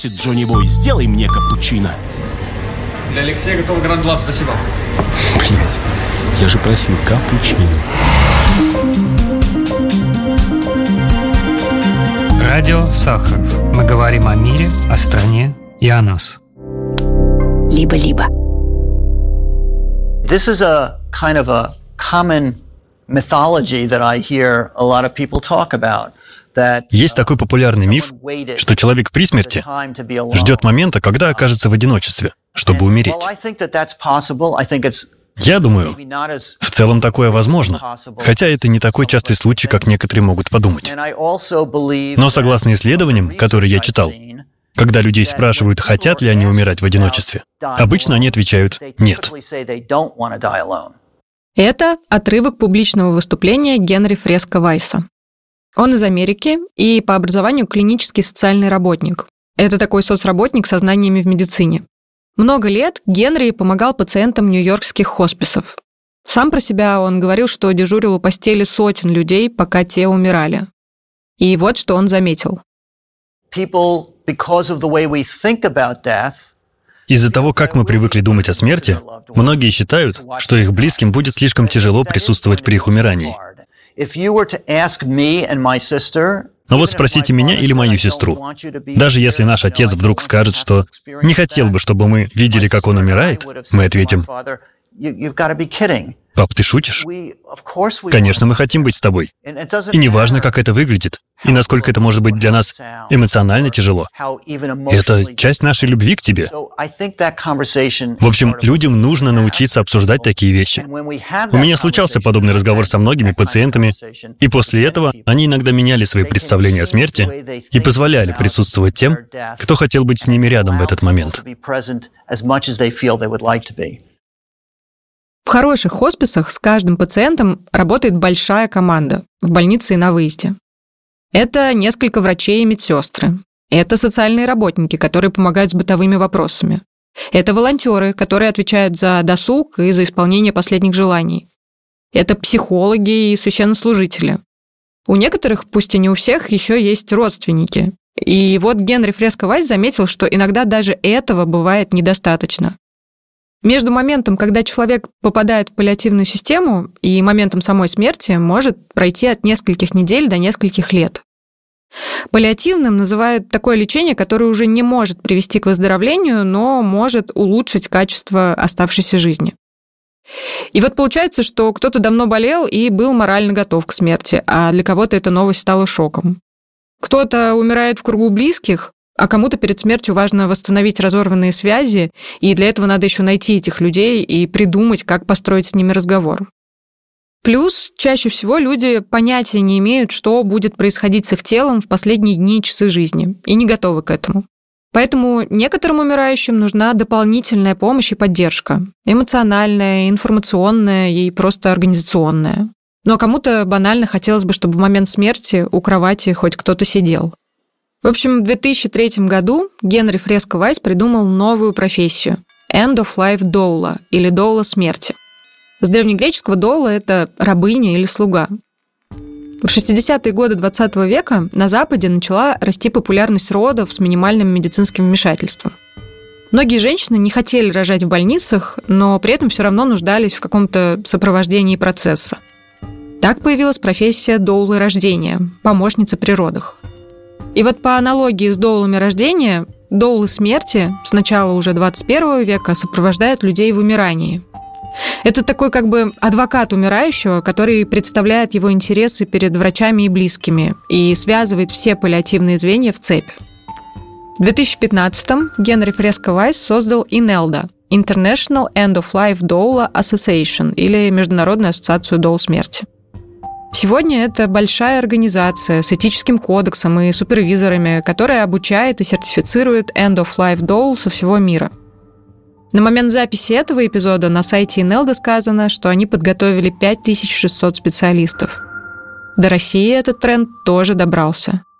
Джонни Бой, сделай мне капучино. Для Алексея готов гранд-лав, спасибо. Блять, я же просил капучино. Радио Сахаров. Мы говорим о мире, о стране и о нас. Либо-либо. This is a kind of a common mythology that I hear a lot of people talk about. Есть такой популярный миф, что человек при смерти ждет момента, когда окажется в одиночестве, чтобы умереть. Я думаю, в целом такое возможно, хотя это не такой частый случай, как некоторые могут подумать. Но согласно исследованиям, которые я читал, когда людей спрашивают, хотят ли они умирать в одиночестве, обычно они отвечают «нет». Это отрывок публичного выступления Генри Фреско Вайса. Он из Америки и по образованию клинический социальный работник. Это такой соцработник со знаниями в медицине. Много лет Генри помогал пациентам нью-йоркских хосписов. Сам про себя он говорил, что дежурил у постели сотен людей, пока те умирали. И вот что он заметил. Из-за того, как мы привыкли думать о смерти, многие считают, что их близким будет слишком тяжело присутствовать при их умирании. Но вот спросите меня или мою сестру. Даже если наш отец вдруг скажет, что не хотел бы, чтобы мы видели, как он умирает, мы ответим: «Пап, ты шутишь? Конечно, мы хотим быть с тобой. И неважно, как это выглядит, и насколько это может быть для нас эмоционально тяжело. Это часть нашей любви к тебе». В общем, людям нужно научиться обсуждать такие вещи. У меня случался подобный разговор со многими пациентами, и после этого они иногда меняли свои представления о смерти и позволяли присутствовать тем, кто хотел быть с ними рядом в этот момент. В хороших хосписах с каждым пациентом работает большая команда в больнице и на выезде. Это несколько врачей и медсестры. Это социальные работники, которые помогают с бытовыми вопросами. Это волонтеры, которые отвечают за досуг и за исполнение последних желаний. Это психологи и священнослужители. У некоторых, пусть и не у всех, еще есть родственники. И вот Генри Фреско Вайс заметил, что иногда даже этого бывает недостаточно. Между моментом, когда человек попадает в паллиативную систему, и моментом самой смерти может пройти от нескольких недель до нескольких лет. Паллиативным называют такое лечение, которое уже не может привести к выздоровлению, но может улучшить качество оставшейся жизни. И вот получается, что кто-то давно болел и был морально готов к смерти, а для кого-то эта новость стала шоком. Кто-то умирает в кругу близких, а кому-то перед смертью важно восстановить разорванные связи, и для этого надо еще найти этих людей и придумать, как построить с ними разговор. Плюс чаще всего люди понятия не имеют, что будет происходить с их телом в последние дни и часы жизни, и не готовы к этому. Поэтому некоторым умирающим нужна дополнительная помощь и поддержка. Эмоциональная, информационная и просто организационная. Ну а кому-то банально хотелось бы, чтобы в момент смерти у кровати хоть кто-то сидел. В общем, в 2003 году Генри Фреско Вайс придумал новую профессию – End of Life Doula, или доула смерти. С древнегреческого доула – это рабыня или слуга. В 60-е годы 20 века на Западе начала расти популярность родов с минимальным медицинским вмешательством. Многие женщины не хотели рожать в больницах, но при этом все равно нуждались в каком-то сопровождении процесса. Так появилась профессия доулы рождения – помощница при родах. И вот по аналогии с доулами рождения, доулы смерти с начала уже 21 века сопровождают людей в умирании. Это такой как бы адвокат умирающего, который представляет его интересы перед врачами и близкими и связывает все паллиативные звенья в цепь. В 2015-м Генри Фреско Вайс создал INELDA – International End of Life Doula Association, или Международную ассоциацию доул смерти. Сегодня это большая организация с этическим кодексом и супервизорами, которая обучает и сертифицирует End of Life Doula со всего мира. На момент записи этого эпизода на сайте INELDA сказано, что они подготовили 5600 специалистов. До России этот тренд тоже добрался.